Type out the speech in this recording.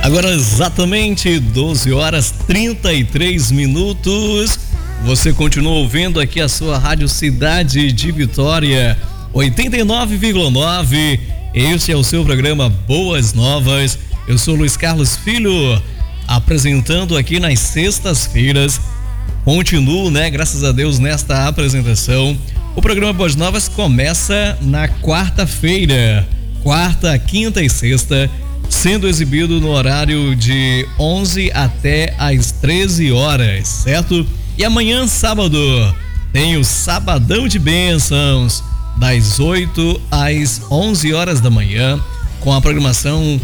Agora exatamente 12 horas 33 minutos. Você continua ouvindo aqui a sua Rádio Cidade de Vitória 89,9. Este é o seu programa Boas Novas. Eu sou Luiz Carlos Filho, apresentando aqui nas sextas-feiras. Continuo, graças a Deus, nesta apresentação. O programa Boas Novas começa na quarta-feira, quarta, quinta e sexta, sendo exibido no horário de 11 até às 13 horas, certo? E amanhã, sábado, tem o Sabadão de Bênçãos, das 8 às 11 horas da manhã, com a programação